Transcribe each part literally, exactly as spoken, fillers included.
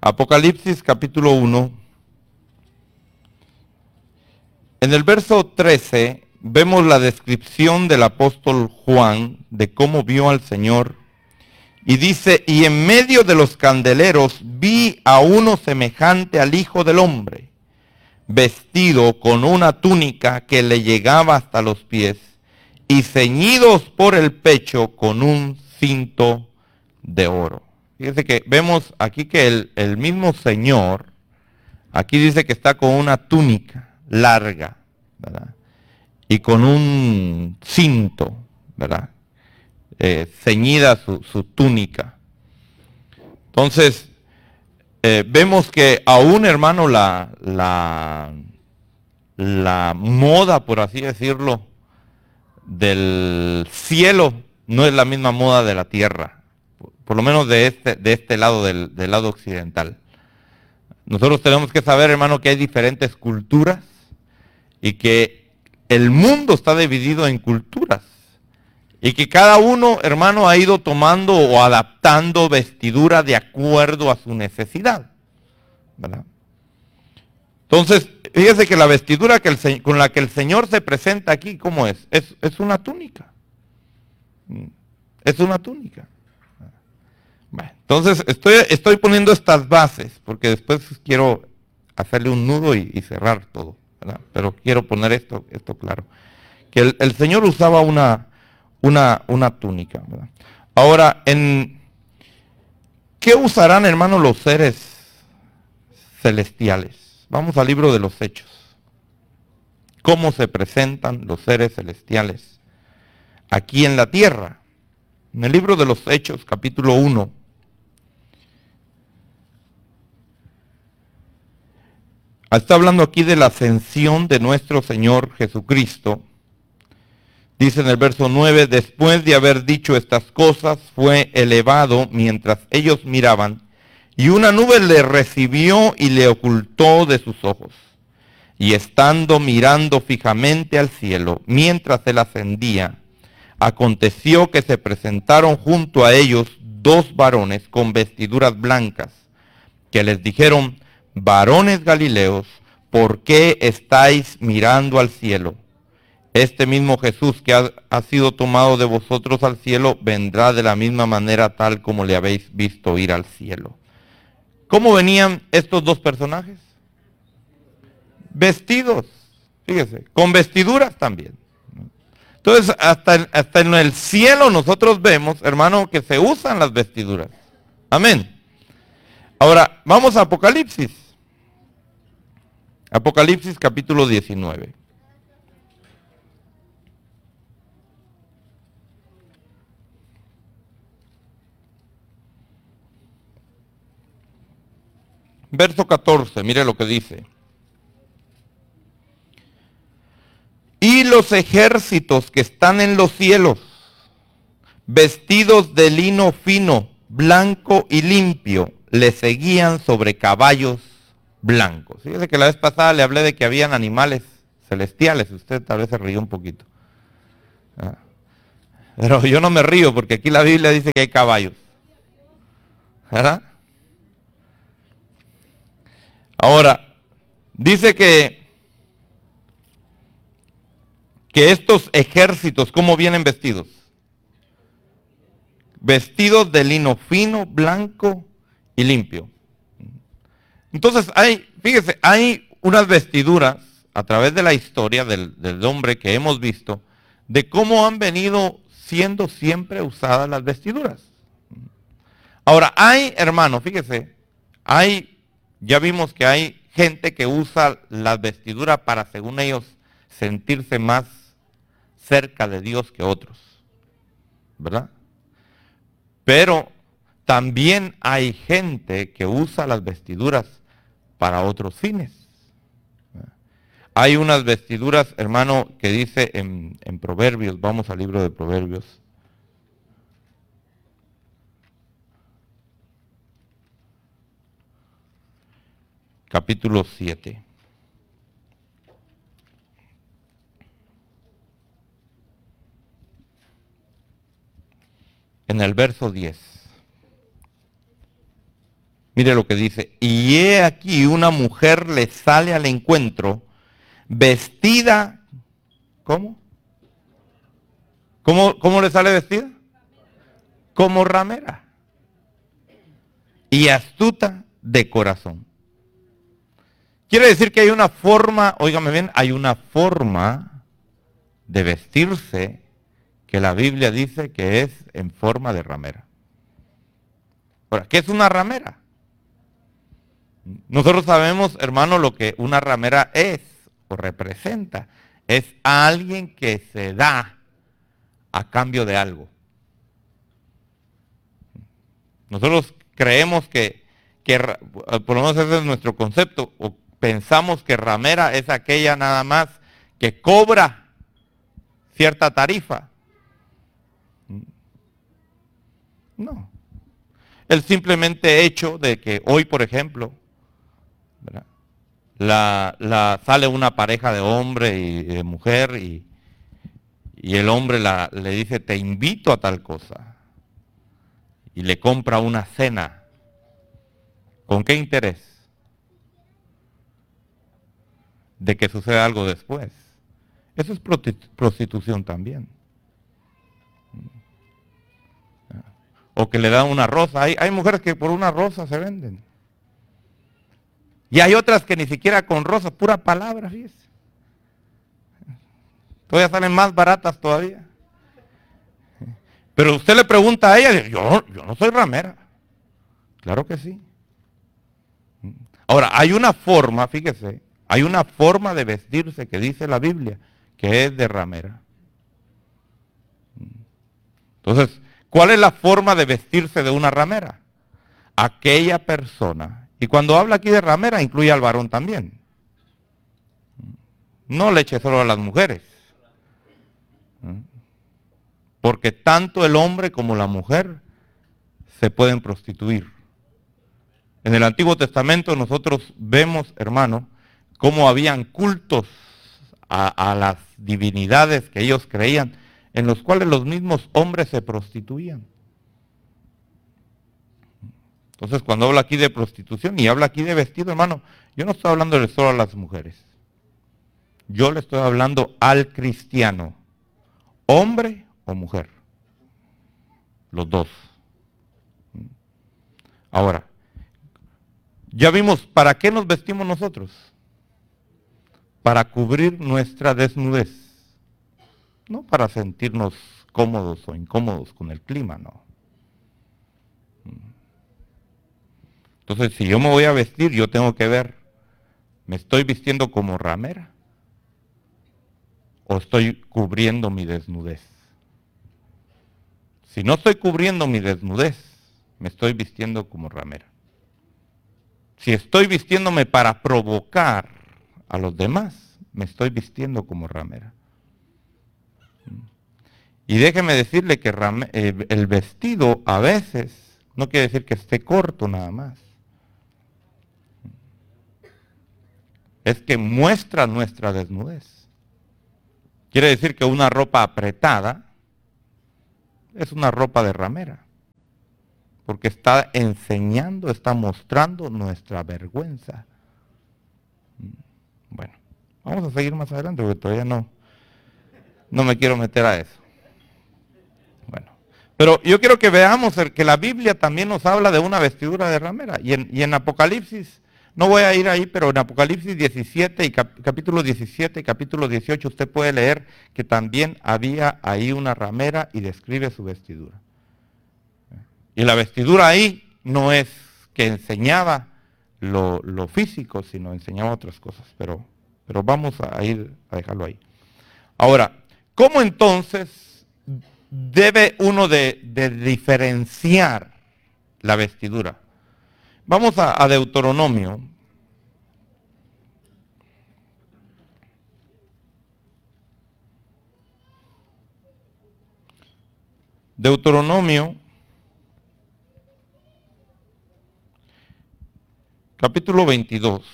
Apocalipsis capítulo uno. En el verso trece vemos la descripción del apóstol Juan de cómo vio al Señor. Y dice, y en medio de los candeleros vi a uno semejante al Hijo del Hombre, vestido con una túnica que le llegaba hasta los pies, y ceñidos por el pecho con un cinto de oro. Fíjense que vemos aquí que el, el mismo Señor, aquí dice que está con una túnica larga, ¿verdad? Y con un cinto, ¿verdad? Eh, ceñida su, su túnica. Entonces, eh, vemos que aún, hermano, la, la, la moda, por así decirlo, del cielo no es la misma moda de la tierra. Por lo menos de este, de este lado, del, del lado occidental. Nosotros tenemos que saber, hermano, que hay diferentes culturas y que el mundo está dividido en culturas. Y que cada uno, hermano, ha ido tomando o adaptando vestidura de acuerdo a su necesidad, ¿verdad? Entonces, fíjese que la vestidura que el, con la que el Señor se presenta aquí, ¿cómo es? Es, es una túnica. Es una túnica. Bueno, entonces, estoy, estoy poniendo estas bases, porque después quiero hacerle un nudo y, y cerrar todo, ¿verdad? Pero quiero poner esto, esto claro. Que el, el Señor usaba una... Una, una túnica, ¿verdad? Ahora, en ¿qué usarán, hermanos, los seres celestiales? Vamos al libro de los Hechos. ¿Cómo se presentan los seres celestiales aquí en la tierra? En el libro de los Hechos, capítulo uno. Está hablando aquí de la ascensión de nuestro Señor Jesucristo. Dice en el verso nueve, después de haber dicho estas cosas, fue elevado mientras ellos miraban, y una nube le recibió y le ocultó de sus ojos. Y estando mirando fijamente al cielo, mientras él ascendía, aconteció que se presentaron junto a ellos dos varones con vestiduras blancas, que les dijeron, varones Galileos, ¿por qué estáis mirando al cielo? Este mismo Jesús que ha, ha sido tomado de vosotros al cielo, vendrá de la misma manera tal como le habéis visto ir al cielo. ¿Cómo venían estos dos personajes? Vestidos, fíjese, con vestiduras también. Entonces, hasta, hasta en el cielo nosotros vemos, hermano, que se usan las vestiduras. Amén. Ahora, vamos a Apocalipsis. Apocalipsis capítulo diecinueve. Verso catorce, mire lo que dice. Y los ejércitos que están en los cielos, vestidos de lino fino, blanco y limpio, le seguían sobre caballos blancos. Fíjese que la vez pasada le hablé de que habían animales celestiales, usted tal vez se rió un poquito. Ah. Pero yo no me río porque aquí la Biblia dice que hay caballos. ¿Verdad? Ahora, dice que, que estos ejércitos, ¿cómo vienen vestidos? Vestidos de lino fino, blanco y limpio. Entonces, hay, fíjese, hay unas vestiduras a través de la historia del, del hombre que hemos visto, de cómo han venido siendo siempre usadas las vestiduras. Ahora, hay, hermano, fíjese, hay... Ya vimos que hay gente que usa las vestiduras para, según ellos, sentirse más cerca de Dios que otros, ¿verdad? Pero también hay gente que usa las vestiduras para otros fines. Hay unas vestiduras, hermano, que dice en, en Proverbios, vamos al libro de Proverbios, capítulo siete. En el verso diez. Mire lo que dice, y he aquí una mujer le sale al encuentro vestida, ¿cómo? ¿Cómo, cómo le sale vestida? Como ramera y astuta de corazón. Quiere decir que hay una forma, óigame bien, hay una forma de vestirse que la Biblia dice que es en forma de ramera. Ahora, ¿qué es una ramera? Nosotros sabemos, hermano, lo que una ramera es o representa. Es alguien que se da a cambio de algo. Nosotros creemos que, que, por lo menos ese es nuestro concepto, o pensamos que ramera es aquella nada más que cobra cierta tarifa. No. El simplemente hecho de que hoy, por ejemplo, ¿verdad? La, la, sale una pareja de hombre y de mujer y, y el hombre la, le dice, te invito a tal cosa. Y le compra una cena. ¿Con qué interés? De que suceda algo después. Eso es prostitución también. O que le dan una rosa. Hay, hay mujeres que por una rosa se venden. Y hay otras que ni siquiera con rosa, pura palabra, fíjese. Todavía salen más baratas todavía. Pero usted le pregunta a ella, yo, yo no soy ramera. Claro que sí. Ahora, hay una forma, fíjese, hay una forma de vestirse que dice la Biblia, que es de ramera. Entonces, ¿cuál es la forma de vestirse de una ramera? Aquella persona. Y cuando habla aquí de ramera, incluye al varón también. No le eche solo a las mujeres. Porque tanto el hombre como la mujer se pueden prostituir. En el Antiguo Testamento nosotros vemos, hermano, cómo habían cultos a, a las divinidades que ellos creían, en los cuales los mismos hombres se prostituían. Entonces, cuando habla aquí de prostitución y habla aquí de vestido, hermano, yo no estoy hablando de solo a las mujeres. Yo le estoy hablando al cristiano, hombre o mujer. Los dos. Ahora, ya vimos para qué nos vestimos nosotros. Para cubrir nuestra desnudez. No para sentirnos cómodos o incómodos con el clima, no. Entonces, si yo me voy a vestir, yo tengo que ver, ¿me estoy vistiendo como ramera? ¿O estoy cubriendo mi desnudez? Si no estoy cubriendo mi desnudez, me estoy vistiendo como ramera. Si estoy vistiéndome para provocar a los demás, me estoy vistiendo como ramera. Y déjeme decirle que rame, eh, el vestido a veces no quiere decir que esté corto nada más. Es que muestra nuestra desnudez. Quiere decir que una ropa apretada es una ropa de ramera. Porque está enseñando, está mostrando nuestra vergüenza. Bueno, vamos a seguir más adelante porque todavía no, no me quiero meter a eso. Bueno, pero yo quiero que veamos el, que la Biblia también nos habla de una vestidura de ramera. Y en, y en Apocalipsis, no voy a ir ahí, pero en Apocalipsis diecisiete y cap, capítulo diecisiete y capítulo dieciocho usted puede leer que también había ahí una ramera y describe su vestidura. Y la vestidura ahí no es que enseñaba lo, lo físico, sino enseñaba otras cosas. Pero, pero vamos a ir a dejarlo ahí. Ahora, ¿cómo entonces debe uno de, de diferenciar la vestidura? Vamos a, a Deuteronomio. Deuteronomio, capítulo veintidós.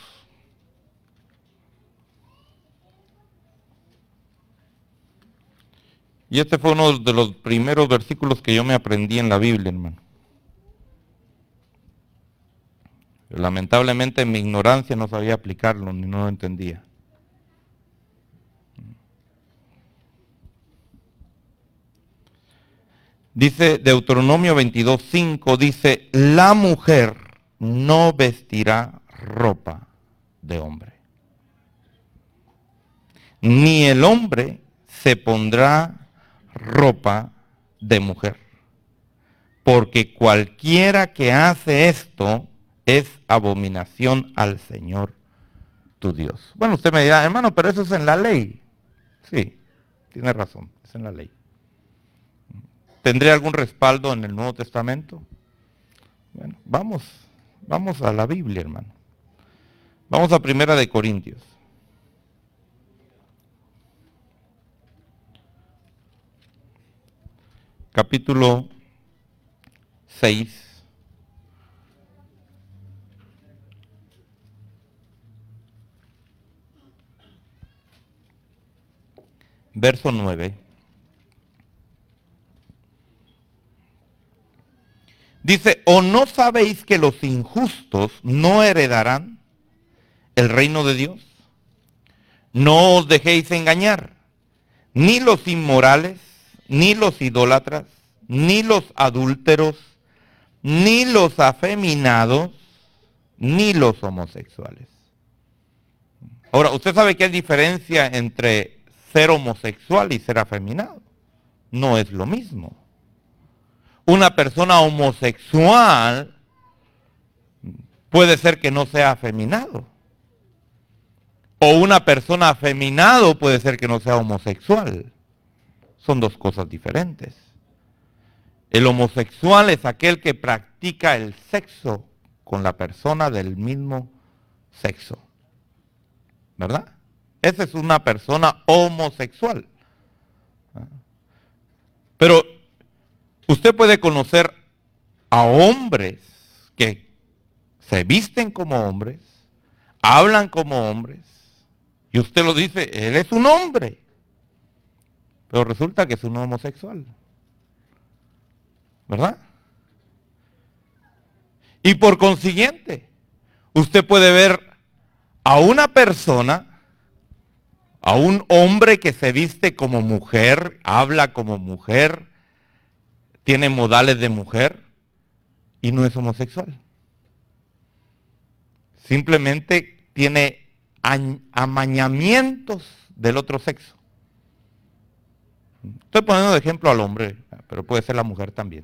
Y este fue uno de los primeros versículos que yo me aprendí en la Biblia, hermano. Pero lamentablemente en mi ignorancia no sabía aplicarlo ni no lo entendía. Dice Deuteronomio veintidós, cinco, dice, la mujer no vestirá ropa de hombre, ni el hombre se pondrá ropa de mujer, porque cualquiera que hace esto es abominación al Señor tu Dios. Bueno, usted me dirá, hermano, pero eso es en la ley. Sí, tiene razón, es en la ley. ¿Tendré algún respaldo en el Nuevo Testamento? Bueno, vamos, vamos a la Biblia, hermano. Vamos a Primera de Corintios. Capítulo seis. Verso nueve. Dice, ¿o no sabéis que los injustos no heredarán el reino de Dios? No os dejéis engañar, ni los inmorales, ni los idólatras, ni los adúlteros, ni los afeminados, ni los homosexuales. Ahora, ¿usted sabe qué hay diferencia entre ser homosexual y ser afeminado? No es lo mismo. Una persona homosexual puede ser que no sea afeminado. O una persona afeminado puede ser que no sea homosexual. Son dos cosas diferentes. El homosexual es aquel que practica el sexo con la persona del mismo sexo. ¿Verdad? Esa es una persona homosexual. Pero usted puede conocer a hombres que se visten como hombres, hablan como hombres, y usted lo dice, él es un hombre, pero resulta que es un homosexual. ¿Verdad? Y por consiguiente, usted puede ver a una persona, a un hombre que se viste como mujer, habla como mujer, tiene modales de mujer y no es homosexual. Simplemente tiene amañamientos del otro sexo. Estoy poniendo de ejemplo al hombre, pero puede ser la mujer también.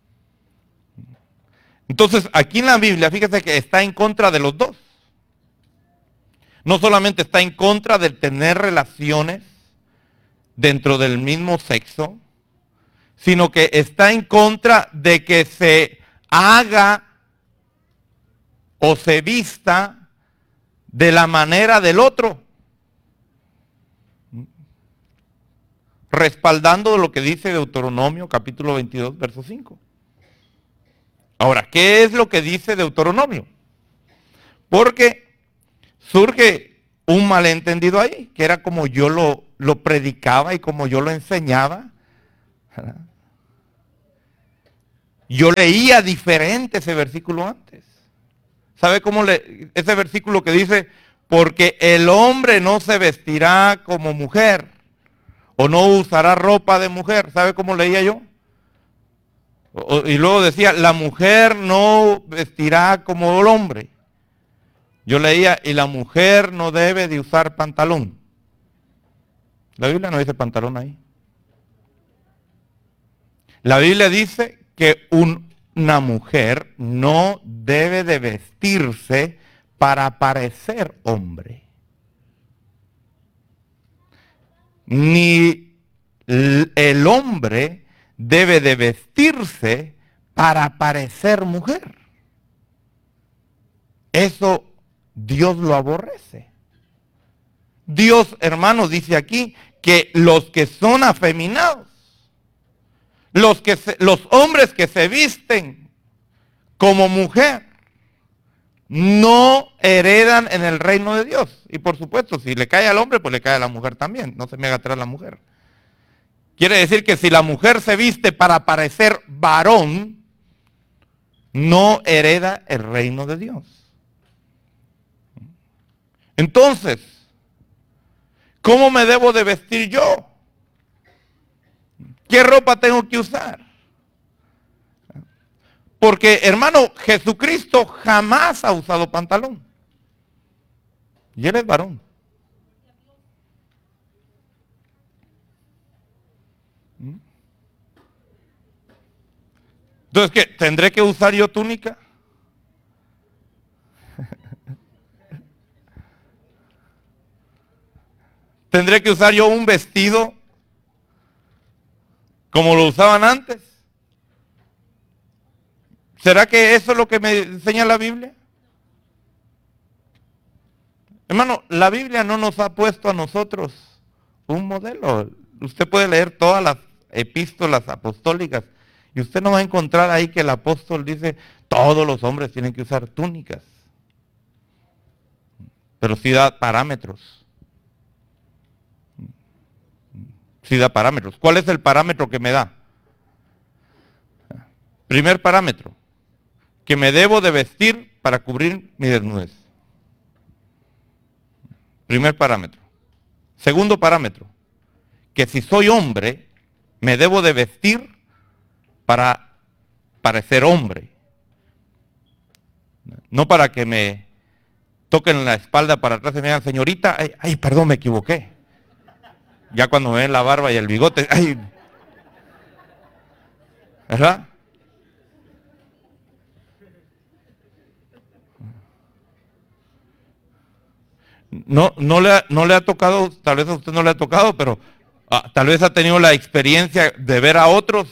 Entonces, aquí en la Biblia, fíjese que está en contra de los dos. No solamente está en contra de tener relaciones dentro del mismo sexo, sino que está en contra de que se haga o se vista de la manera del otro, respaldando lo que dice Deuteronomio capítulo veintidós, verso cinco. Ahora, ¿qué es lo que dice Deuteronomio? Porque surge un malentendido ahí, que era como yo lo, lo predicaba y como yo lo enseñaba. ¿Verdad? Yo leía diferente ese versículo antes. ¿Sabe cómo le, ese versículo que dice, porque el hombre no se vestirá como mujer, o no usará ropa de mujer? ¿Sabe cómo leía yo? O, y luego decía, la mujer no vestirá como el hombre. Yo leía, y la mujer no debe de usar pantalón. La Biblia no dice pantalón ahí. La Biblia dice que un, una mujer no debe de vestirse para parecer hombre. Ni el hombre debe de vestirse para parecer mujer. Eso Dios lo aborrece. Dios, hermanos, dice aquí que los que son afeminados, los, que se, los hombres que se visten como mujer, no heredan en el reino de Dios. Y por supuesto, si le cae al hombre, pues le cae a la mujer también. No se me haga atrás la mujer. Quiere decir que si la mujer se viste para parecer varón, no hereda el reino de Dios. Entonces, ¿cómo me debo de vestir yo? ¿Qué ropa tengo que usar? Porque, hermano, Jesucristo jamás ha usado pantalón. Y él es varón. Entonces, ¿qué? ¿Tendré que usar yo túnica? ¿Tendré que usar yo un vestido como lo usaban antes? ¿Será que eso es lo que me enseña la Biblia? Hermano, la Biblia no nos ha puesto a nosotros un modelo. Usted puede leer todas las epístolas apostólicas y usted no va a encontrar ahí que el apóstol dice todos los hombres tienen que usar túnicas. Pero sí da parámetros. Sí da parámetros. ¿Cuál es el parámetro que me da? Primer parámetro, que me debo de vestir para cubrir mi desnudez. Primer parámetro. Segundo parámetro, que si soy hombre, me debo de vestir para parecer hombre. No para que me toquen la espalda para atrás y me digan, señorita, ay, ay, perdón, me equivoqué. Ya cuando me ven la barba y el bigote, ay, ¿verdad? No, no, le ha, no le ha tocado, tal vez a usted no le ha tocado, pero ah, tal vez ha tenido la experiencia de ver a otros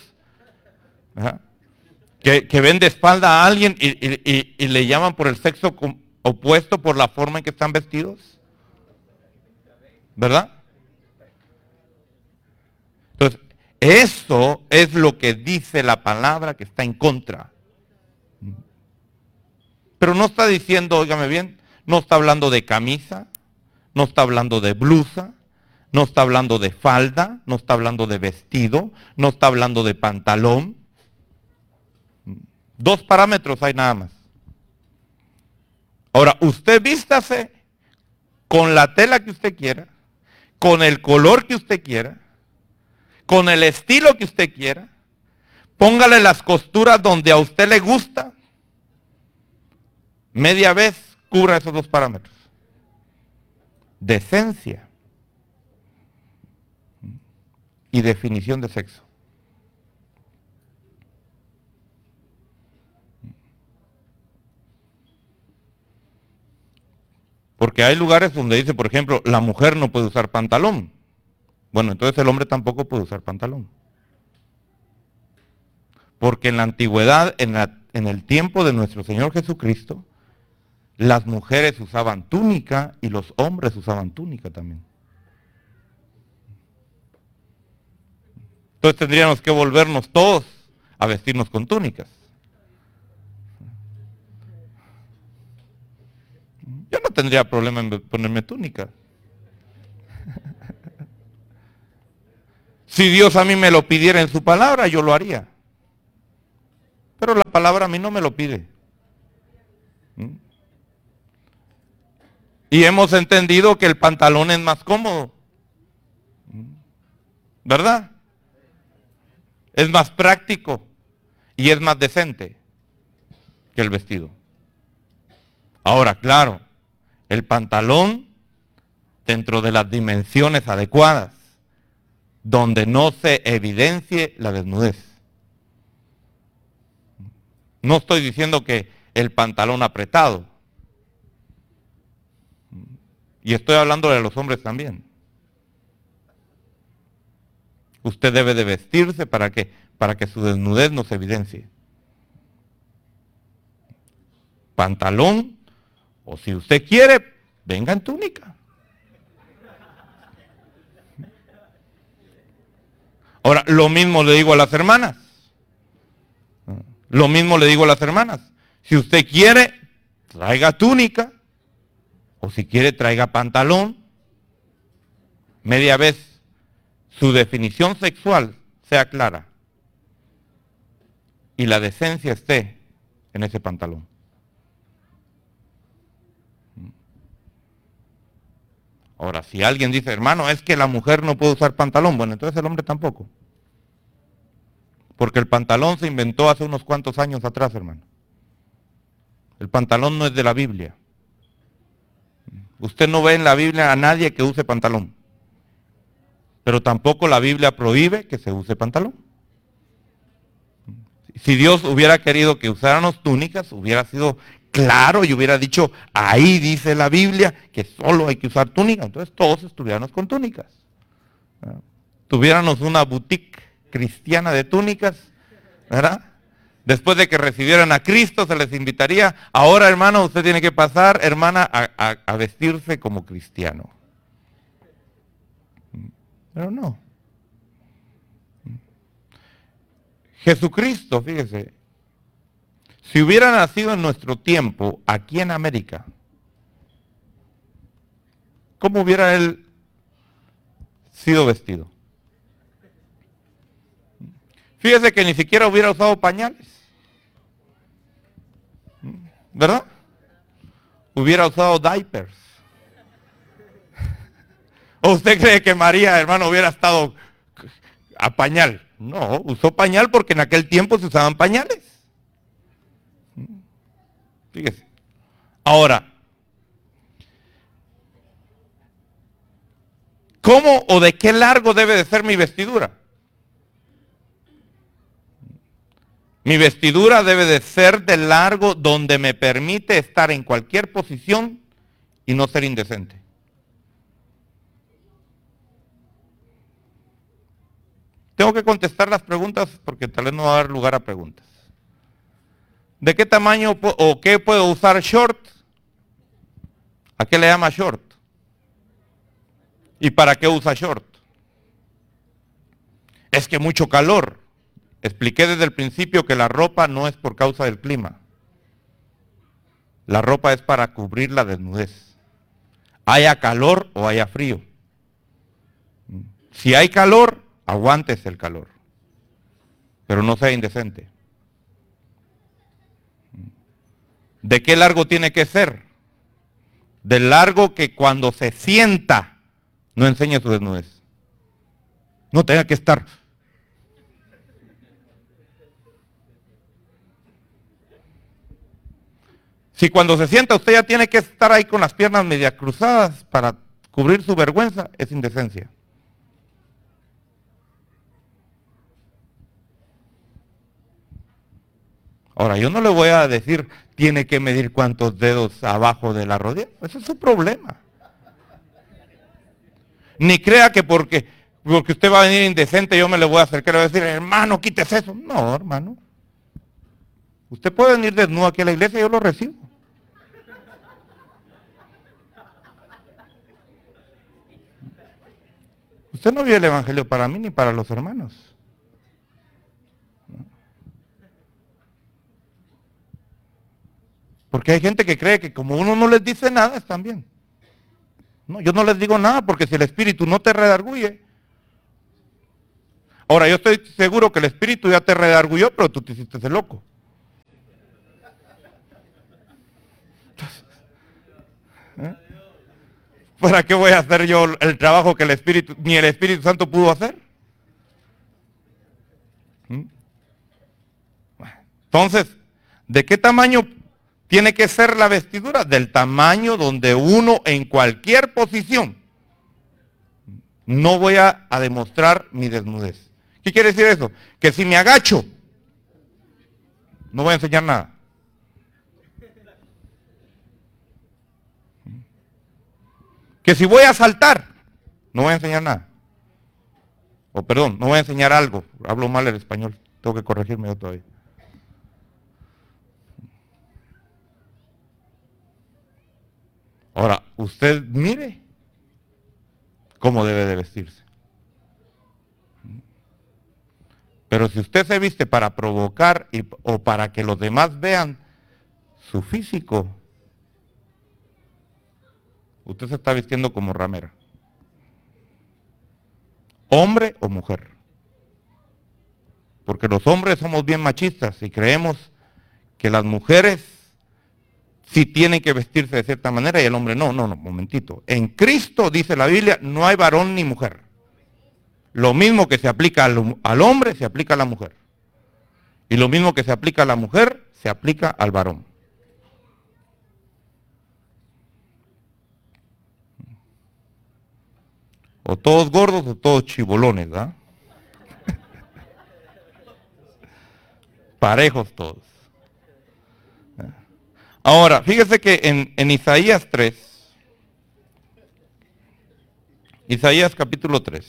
que, que ven de espalda a alguien y, y, y, y le llaman por el sexo opuesto por la forma en que están vestidos. ¿Verdad? Entonces, eso es lo que dice la palabra que está en contra. Pero no está diciendo, óigame bien, no está hablando de camisa, no está hablando de blusa, no está hablando de falda, no está hablando de vestido, no está hablando de pantalón. Dos parámetros hay nada más. Ahora, usted vístase con la tela que usted quiera, con el color que usted quiera, con el estilo que usted quiera, póngale las costuras donde a usted le gusta, media vez cubra esos dos parámetros. Decencia y definición de sexo. Porque hay lugares donde dice, por ejemplo, la mujer no puede usar pantalón. Bueno, entonces el hombre tampoco puede usar pantalón. Porque en la antigüedad, en, la, en el tiempo de nuestro Señor Jesucristo, las mujeres usaban túnica y los hombres usaban túnica también. Entonces tendríamos que volvernos todos a vestirnos con túnicas. Yo no tendría problema en ponerme túnica. Si Dios a mí me lo pidiera en su palabra, yo lo haría. Pero la palabra a mí no me lo pide. Y hemos entendido que el pantalón es más cómodo. ¿Verdad? Es más práctico y es más decente que el vestido. Ahora, claro, el pantalón dentro de las dimensiones adecuadas, donde no se evidencie la desnudez. No estoy diciendo que el pantalón apretado. Y estoy hablando de los hombres también. Usted debe de vestirse para que, para que su desnudez no se evidencie. Pantalón, o si usted quiere, venga en túnica. Ahora, lo mismo le digo a las hermanas. Lo mismo le digo a las hermanas. Si usted quiere, traiga túnica. O si quiere, traiga pantalón. Media vez su definición sexual sea clara. Y la decencia esté en ese pantalón. Ahora, si alguien dice, hermano, es que la mujer no puede usar pantalón, bueno, entonces el hombre tampoco. Porque el pantalón se inventó hace unos cuantos años atrás, hermano. El pantalón no es de la Biblia. Usted no ve en la Biblia a nadie que use pantalón. Pero tampoco la Biblia prohíbe que se use pantalón. Si Dios hubiera querido que usáramos túnicas, hubiera sido claro y hubiera dicho, ahí dice la Biblia que solo hay que usar túnicas. Entonces todos estuviéramos con túnicas. Tuviéramos una boutique cristiana de túnicas, ¿verdad? Después de que recibieran a Cristo, se les invitaría, ahora hermano, usted tiene que pasar, hermana, a, a, a vestirse como cristiano. Pero no. Jesucristo, fíjese, si hubiera nacido en nuestro tiempo, aquí en América, ¿cómo hubiera él sido vestido? Fíjese que ni siquiera hubiera usado pañales, ¿verdad? Hubiera usado diapers. ¿O usted cree que María, hermano, hubiera estado a pañal? No, usó pañal porque en aquel tiempo se usaban pañales. Fíjese. Ahora, ¿cómo o de qué largo debe de ser mi vestidura? Mi vestidura debe de ser de largo donde me permite estar en cualquier posición y no ser indecente. Tengo que contestar las preguntas porque tal vez no va a dar lugar a preguntas. ¿De qué tamaño o qué puedo usar short? ¿A qué le llama short? ¿Y para qué usa short? Es que mucho calor. Expliqué desde el principio que la ropa no es por causa del clima. La ropa es para cubrir la desnudez. Haya calor o haya frío. Si hay calor, aguántese el calor. Pero no sea indecente. ¿De qué largo tiene que ser? De largo que cuando se sienta no enseñe su desnudez. No tenga que estar. Si cuando se sienta usted ya tiene que estar ahí con las piernas media cruzadas para cubrir su vergüenza, es indecencia. Ahora, yo no le voy a decir, tiene que medir cuántos dedos abajo de la rodilla. Ese es su problema. Ni crea que porque, porque usted va a venir indecente, yo me le voy a acercar y voy a decir, hermano, quítese eso. No, hermano. Usted puede venir desnudo aquí a la iglesia, yo lo recibo. Usted no vio el evangelio para mí ni para los hermanos. Porque hay gente que cree que como uno no les dice nada, están bien. No, yo no les digo nada porque si el Espíritu no te redarguye. Ahora, yo estoy seguro que el Espíritu ya te redarguyó, pero tú te hiciste ese loco. Entonces, ¿eh? ¿Para qué voy a hacer yo el trabajo que el Espíritu, ni el Espíritu Santo pudo hacer? ¿Mm? Entonces, ¿de qué tamaño tiene que ser la vestidura? Del tamaño donde uno en cualquier posición no voy a, a demostrar mi desnudez. ¿Qué quiere decir eso? Que si me agacho, no voy a enseñar nada. Que si voy a saltar, no voy a enseñar nada. O perdón, no voy a enseñar algo. Hablo mal el español, tengo que corregirme yo todavía. Ahora, usted mire cómo debe de vestirse. Pero si usted se viste para provocar y, o para que los demás vean su físico, usted se está vistiendo como ramera. Hombre o mujer. Porque los hombres somos bien machistas y creemos que las mujeres si tienen que vestirse de cierta manera y el hombre no, no, no, momentito. En Cristo, dice la Biblia, no hay varón ni mujer. Lo mismo que se aplica al, al hombre, se aplica a la mujer. Y lo mismo que se aplica a la mujer, se aplica al varón. O todos gordos o todos chibolones, ¿verdad? Parejos todos. Ahora, fíjese que en, en Isaías tres, Isaías capítulo tres,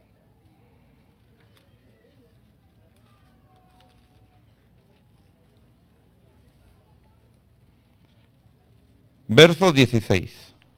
verso dieciséis.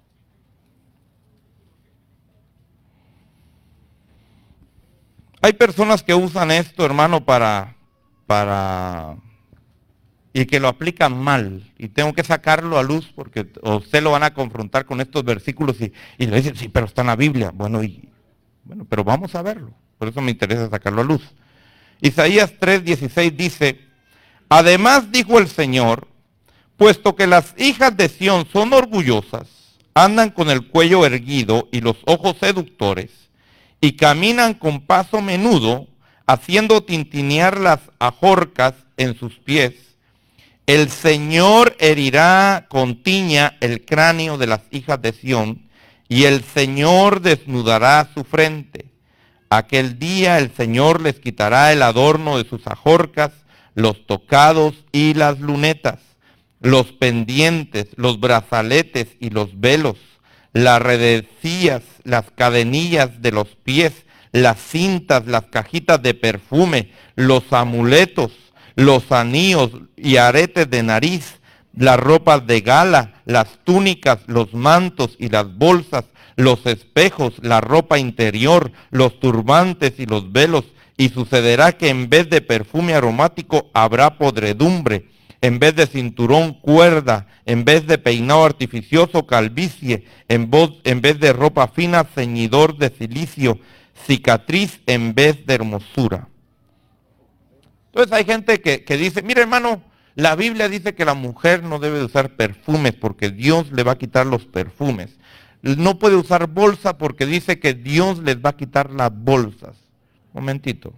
Hay personas que usan esto, hermano, para, para, y que lo aplican mal. Y tengo que sacarlo a luz porque a usted lo van a confrontar con estos versículos y, y le dicen, sí, pero está en la Biblia. Bueno, y, bueno, pero vamos a verlo. Por eso me interesa sacarlo a luz. Isaías tres dieciséis dice, además dijo el Señor, puesto que las hijas de Sión son orgullosas, andan con el cuello erguido y los ojos seductores, y caminan con paso menudo, haciendo tintinear las ajorcas en sus pies, el Señor herirá con tiña el cráneo de las hijas de Sión, y el Señor desnudará su frente. Aquel día el Señor les quitará el adorno de sus ajorcas, los tocados y las lunetas, los pendientes, los brazaletes y los velos, las redecillas, las cadenillas de los pies, las cintas, las cajitas de perfume, los amuletos, los anillos y aretes de nariz, las ropas de gala, las túnicas, los mantos y las bolsas, los espejos, la ropa interior, los turbantes y los velos. Y sucederá que en vez de perfume aromático habrá podredumbre, en vez de cinturón, cuerda, en vez de peinado artificioso, calvicie, en, voz, en vez de ropa fina, ceñidor de cilicio, cicatriz en vez de hermosura. Entonces hay gente que, que dice, mire hermano, la Biblia dice que la mujer no debe de usar perfumes porque Dios le va a quitar los perfumes. No puede usar bolsa porque dice que Dios les va a quitar las bolsas. Momentito.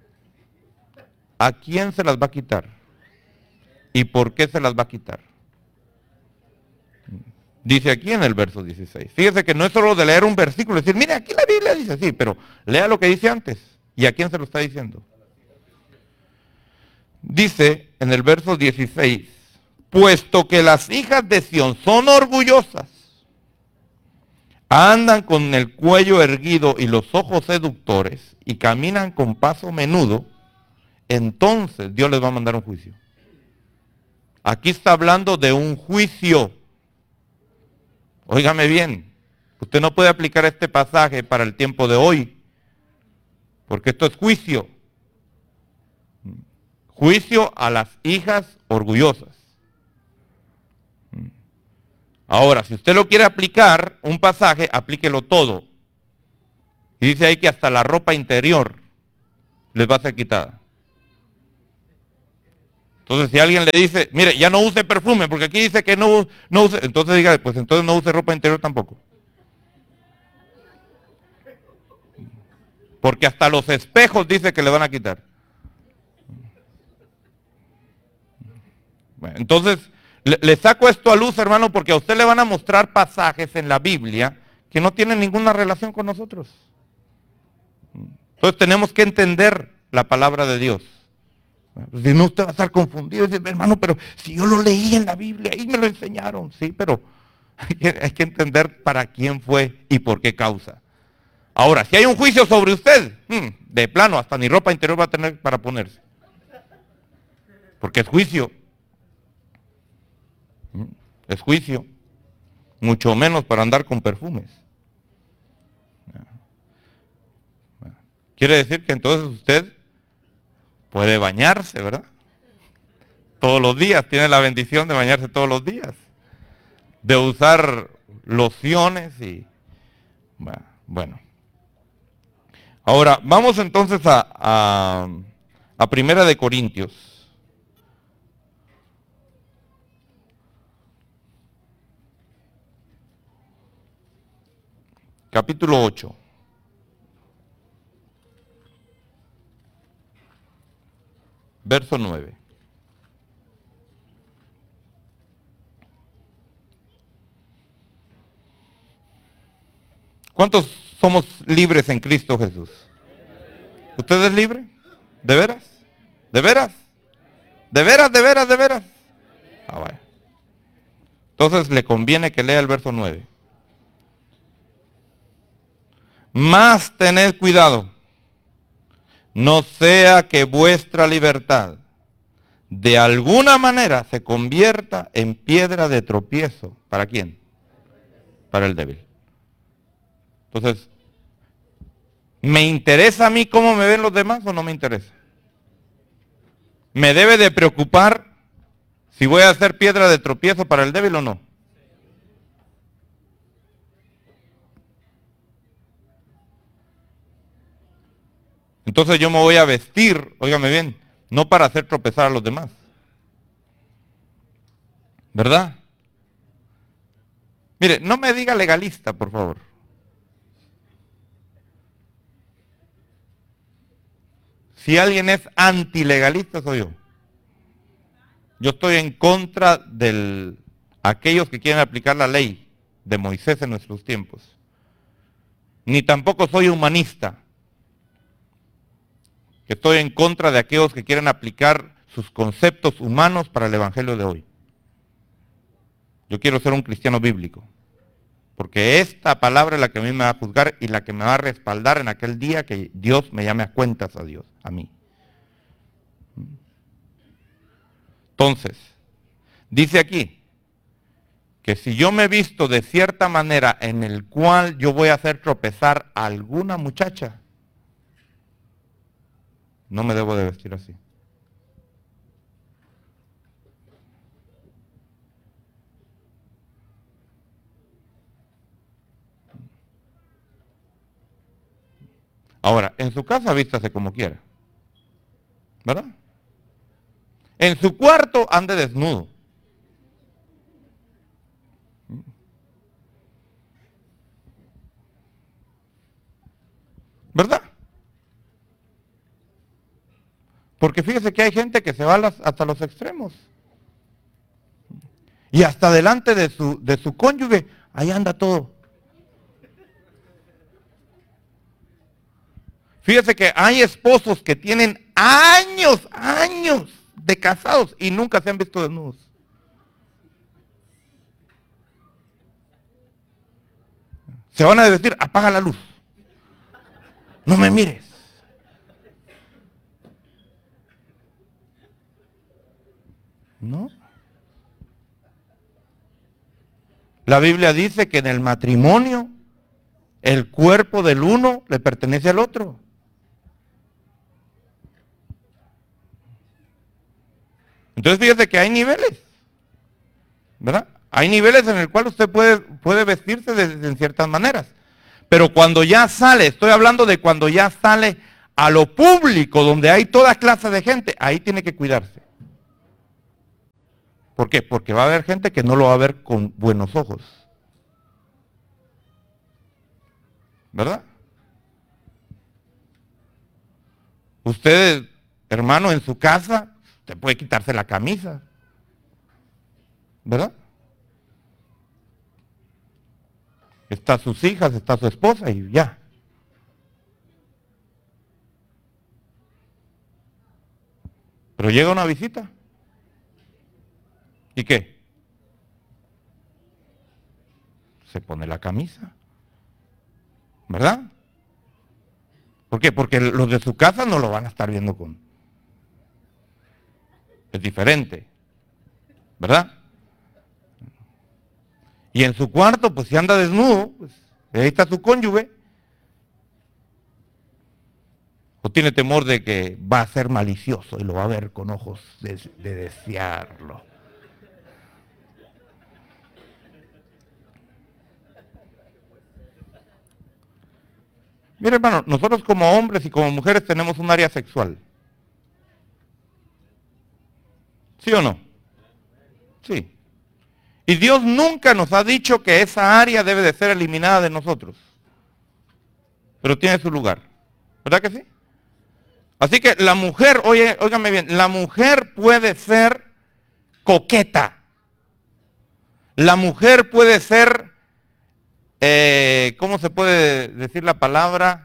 ¿A quién se las va a quitar? ¿Y por qué se las va a quitar? Dice aquí en el verso dieciséis. Fíjese que no es solo de leer un versículo y decir, mire, aquí la Biblia dice así, pero lea lo que dice antes. ¿Y a quién se lo está diciendo? Dice en el verso dieciséis, puesto que las hijas de Sión son orgullosas, andan con el cuello erguido y los ojos seductores y caminan con paso menudo, entonces Dios les va a mandar un juicio. Aquí está hablando de un juicio. Óigame bien, usted no puede aplicar este pasaje para el tiempo de hoy, porque esto es juicio. Juicio a las hijas orgullosas. Ahora, si usted lo quiere aplicar, un pasaje, aplíquelo todo. Y dice ahí que hasta la ropa interior les va a ser quitada. Entonces, si alguien le dice, mire, ya no use perfume, porque aquí dice que no, no use, entonces diga, pues entonces no use ropa interior tampoco. Porque hasta los espejos dice que le van a quitar. Bueno, entonces, le, le saco esto a luz, hermano, porque a usted le van a mostrar pasajes en la Biblia que no tienen ninguna relación con nosotros. Entonces tenemos que entender la palabra de Dios. Si no, usted va a estar confundido. Dice, hermano, pero si yo lo leí en la Biblia, ahí me lo enseñaron. Sí, pero hay que, hay que entender para quién fue y por qué causa. Ahora, si hay un juicio sobre usted, de plano, hasta ni ropa interior va a tener para ponerse. Porque es juicio. Es juicio. Mucho menos para andar con perfumes. Quiere decir que entonces usted puede bañarse, ¿verdad? Todos los días, tiene la bendición de bañarse todos los días. De usar lociones y... Bueno. Ahora, vamos entonces a, a, a Primera de Corintios. capítulo ocho. Verso nueve. ¿Cuántos somos libres en Cristo Jesús? ¿Usted es libre? ¿De veras? ¿De veras? ¿De veras, de veras, de veras? Ah, vaya. Entonces le conviene que lea el verso nueve. Más tened cuidado, no sea que vuestra libertad de alguna manera se convierta en piedra de tropiezo. ¿Para quién? Para el débil. Entonces, ¿me interesa a mí cómo me ven los demás o no me interesa? ¿Me debe de preocupar si voy a hacer piedra de tropiezo para el débil o no? Entonces yo me voy a vestir, óigame bien, no para hacer tropezar a los demás. ¿Verdad? Mire, no me diga legalista, por favor. Si alguien es antilegalista, soy yo. Yo estoy en contra de aquellos que quieren aplicar la ley de Moisés en nuestros tiempos. Ni tampoco soy humanista. Estoy en contra de aquellos que quieren aplicar sus conceptos humanos para el evangelio de hoy. Yo quiero ser un cristiano bíblico. Porque esta palabra es la que a mí me va a juzgar y la que me va a respaldar en aquel día que Dios me llame a cuentas a Dios, a mí. Entonces, dice aquí que si yo me he visto de cierta manera en el cual yo voy a hacer tropezar a alguna muchacha, no me debo de vestir así. Ahora, en su casa vístase como quiera. ¿Verdad? En su cuarto ande desnudo. ¿Verdad? Porque fíjese que hay gente que se va a las, hasta los extremos. Y hasta delante de su, de su cónyuge, ahí anda todo. Fíjese que hay esposos que tienen años, años de casados y nunca se han visto desnudos. Se van a decir, apaga la luz. No me mires. ¿No? La Biblia dice que en el matrimonio el cuerpo del uno le pertenece al otro. Entonces fíjese que hay niveles, ¿verdad? Hay niveles en el cual usted puede, puede vestirse de, de ciertas maneras. Pero cuando ya sale, estoy hablando de cuando ya sale a lo público, donde hay toda clase de gente, ahí tiene que cuidarse. ¿Por qué? Porque va a haber gente que no lo va a ver con buenos ojos. ¿Verdad? Usted, hermano, en su casa, usted puede quitarse la camisa. ¿Verdad? Está sus hijas, está su esposa y ya. Pero llega una visita. ¿Y qué? Se pone la camisa. ¿Verdad? ¿Por qué? Porque los de su casa no lo van a estar viendo con... Es diferente. ¿Verdad? Y en su cuarto, pues si anda desnudo, pues ahí está su cónyuge. O tiene temor de que va a ser malicioso y lo va a ver con ojos de, de desearlo. Mire, hermano, nosotros como hombres y como mujeres tenemos un área sexual. ¿Sí o no? Sí. Y Dios nunca nos ha dicho que esa área debe de ser eliminada de nosotros. pero tiene su lugar. ¿Verdad que sí? Así que la mujer, oye, óigame bien, la mujer puede ser coqueta. La mujer puede ser, eh, ¿cómo se puede decir la palabra?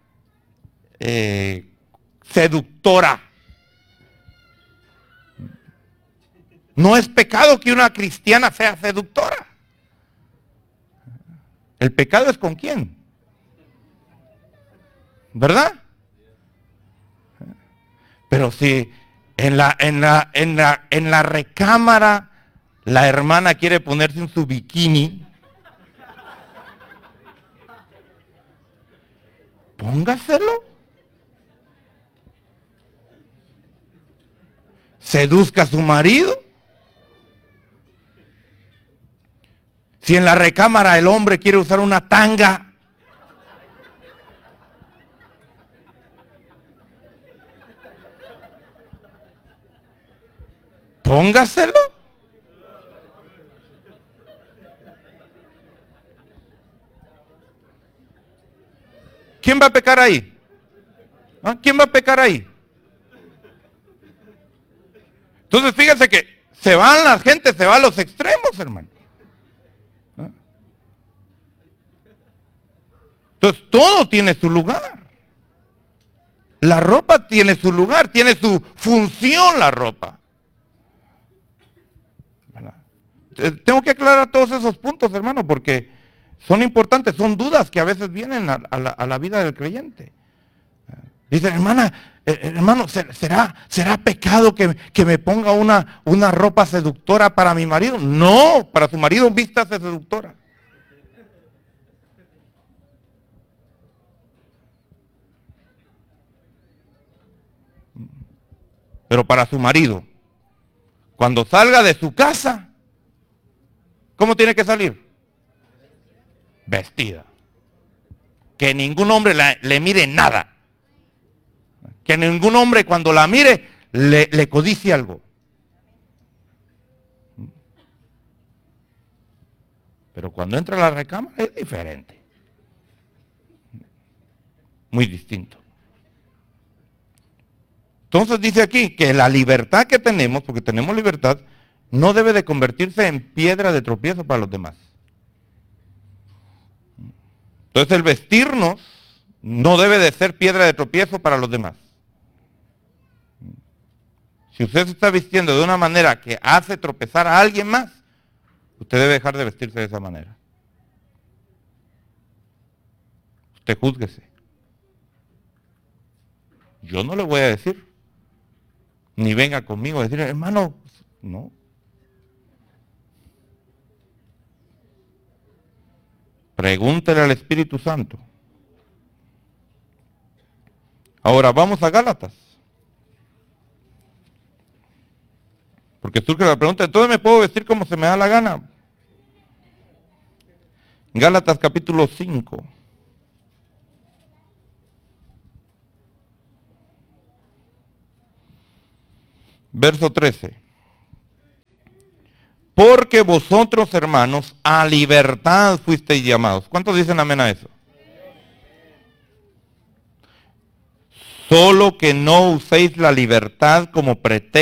Eh, seductora. No es pecado que una cristiana sea seductora. El pecado es con quién, ¿verdad? Pero si en la, en la, en la, en la recámara la hermana quiere ponerse en su bikini, póngaselo. Seduzca a su marido. Si en la recámara el hombre quiere usar una tanga, póngaselo. ¿Quién va a pecar ahí? ¿Ah? ¿Quién va a pecar ahí? Entonces fíjense que se van la gente, se va a los extremos, hermano. ¿Ah? Entonces todo tiene su lugar. La ropa tiene su lugar, tiene su función la ropa. ¿Verdad? Tengo que aclarar todos esos puntos, hermano, porque son importantes, son dudas que a veces vienen a, a, la, a la vida del creyente. Dice, hermana, eh, hermano, ¿será, será pecado que, que me ponga una, una ropa seductora para mi marido? No, para su marido vístase seductora. Pero para su marido, cuando salga de su casa, ¿cómo tiene que salir? Vestida. Que ningún hombre la, le mire nada. Que ningún hombre cuando la mire le, le codicie algo. Pero cuando entra a la recámara es diferente. Muy distinto. Entonces dice aquí que la libertad que tenemos, porque tenemos libertad, no debe de convertirse en piedra de tropiezo para los demás. Entonces el vestirnos no debe de ser piedra de tropiezo para los demás. Si usted se está vistiendo de una manera que hace tropezar a alguien más, usted debe dejar de vestirse de esa manera. Usted júzguese. Yo no le voy a decir, ni venga conmigo a decir, hermano, no. Pregúntele al Espíritu Santo. Ahora vamos a Gálatas. Porque surge la pregunta, ¿entonces me puedo vestir como se me da la gana? Gálatas capítulo cinco. Verso trece. Porque vosotros, hermanos, a libertad fuisteis llamados. ¿Cuántos dicen amén a eso? Solo que no uséis la libertad como pretexto